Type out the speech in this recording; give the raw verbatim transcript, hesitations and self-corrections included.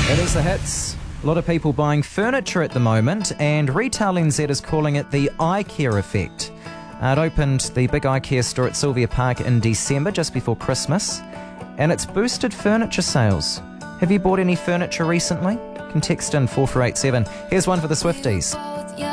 It is the hits. A lot of people buying furniture at the moment, and Retail N Z is calling it the iCare effect. Uh, it opened the big iCare store at Sylvia Park in December, just before Christmas, and it's boosted furniture sales. Have you bought any furniture recently? You can text in four four eight seven. Here's one for the Swifties.